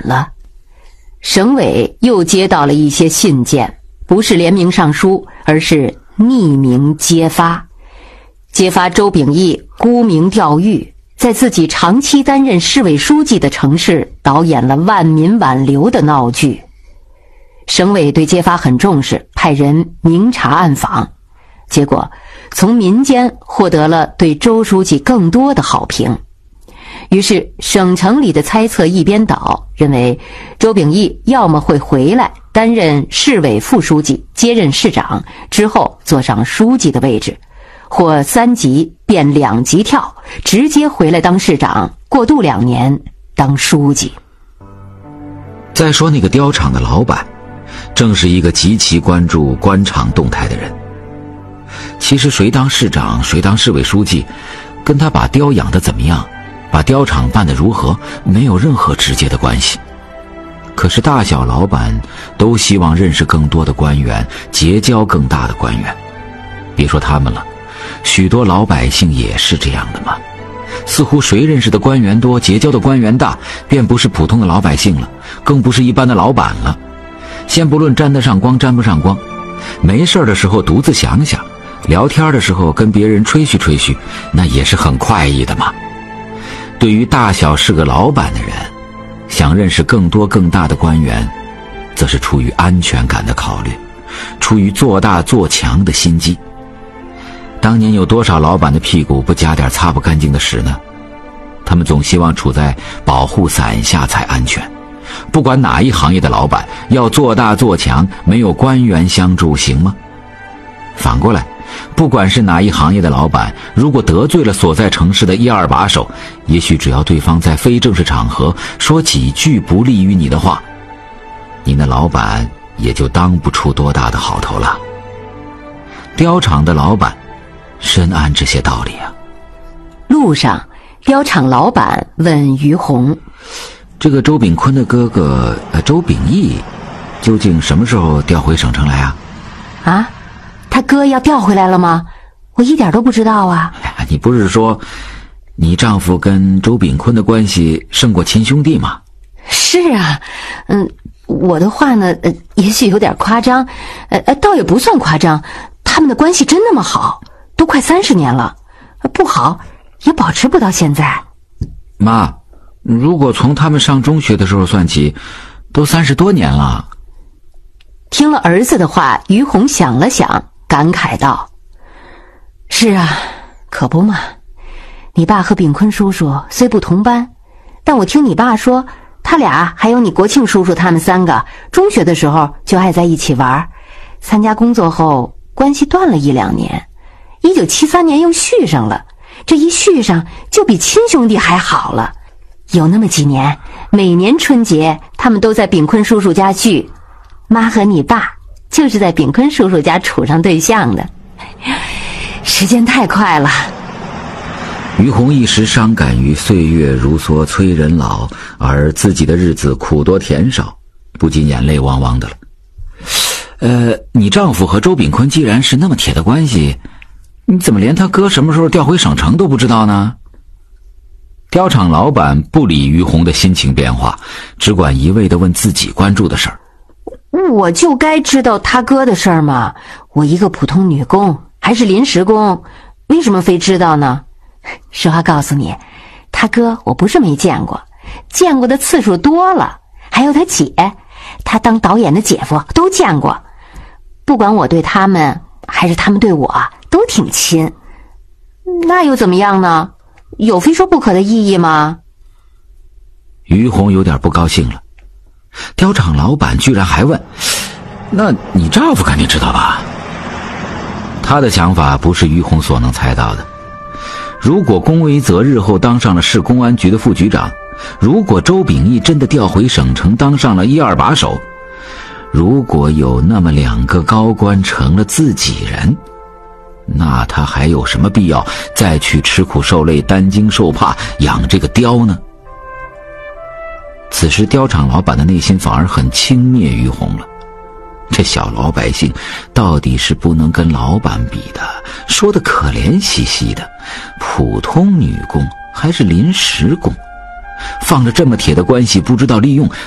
了。省委又接到了一些信件，不是联名上书，而是匿名揭发。揭发周秉义沽名钓誉，在自己长期担任市委书记的城市导演了万民挽留的闹剧。省委对揭发很重视，派人明察暗访，结果从民间获得了对周书记更多的好评。于是省城里的猜测一边倒，认为周秉义要么会回来担任市委副书记，接任市长，之后坐上书记的位置，或3级变2级跳，直接回来当市长，过渡2年当书记。 再说那个貂厂的老板，正是一个极其关注官场动态的人。其实谁当市长，谁当市委书记，跟他把貂养得怎么样，把貂厂办得如何，没有任何直接的关系。可是大小老板都希望认识更多的官员，结交更大的官员。别说他们了，许多老百姓也是这样的嘛。似乎谁认识的官员多，结交的官员大，便不是普通的老百姓了，更不是一般的老板了。先不论沾得上光沾不上光，没事的时候独自想想，聊天的时候跟别人吹嘘吹嘘，那也是很快意的嘛。对于大小是个老板的人，想认识更多更大的官员，则是出于安全感的考虑，出于做大做强的心机。当年有多少老板的屁股不加点擦不干净的屎呢？他们总希望处在保护伞下才安全。不管哪一行业的老板，要做大做强，没有官员相助行吗？反过来，不管是哪一行业的老板，如果得罪了所在城市的1、2把手，也许只要对方在非正式场合说几句不利于你的话，你那老板也就当不出多大的好头了。貂厂的老板深谙这些道理啊。 路上，貂厂老板问于洪： 这个周炳坤的哥哥周秉义究竟什么时候调回省城来啊？ 啊，他哥要调回来了吗？我一点都不知道啊。 你不是说你丈夫跟周炳坤的关系胜过亲兄弟吗？ 是啊，我的话呢，也许有点夸张，倒也不算夸张，他们的关系真那么好，都快30年了，不好也保持不到现在。 妈，如果从他们上中学的时候算起，都30多年了。 听了儿子的话，于洪想了想，感慨道：是啊，可不嘛，你爸和炳坤叔叔虽不同班，但我听你爸说，他俩还有你国庆叔叔他们3个中学的时候就爱在一起玩，参加工作后关系断了1、2年，1973年又续上了，这一续上就比亲兄弟还好了。有那么几年，每年春节他们都在炳坤叔叔家聚，妈和你爸就是在炳坤叔叔家处上对象的。时间太快了。 于洪一时伤感于岁月如梭催人老，而自己的日子苦多甜少，不禁眼泪汪汪的了。你丈夫和周炳坤既然是那么铁的关系，你怎么连他哥什么时候调回省城都不知道呢？貂厂老板不理于洪的心情变化，只管一味地问自己关注的事儿。 我就该知道他哥的事儿嘛，我一个普通女工，还是临时工，为什么非知道呢？实话告诉你，他哥我不是没见过，见过的次数多了，还有他姐，他当导演的姐夫都见过。不管我对他们还是他们对我都挺亲，那又怎么样呢？有非说不可的意义吗？ 于洪有点不高兴了，貂厂老板居然还问，那你丈夫肯定知道吧？他的想法不是于洪所能猜到的。如果龚维泽日后当上了市公安局的副局长，如果周秉义真的调回省城当上了1、2把手，如果有那么2个高官成了自己人，那他还有什么必要再去吃苦受累担惊受怕养这个貂呢？此时貂厂老板的内心反而很轻蔑于洪了。这小老百姓到底是不能跟老板比的，说的可怜兮兮的，普通女工还是临时工，放着这么铁的关系不知道利用，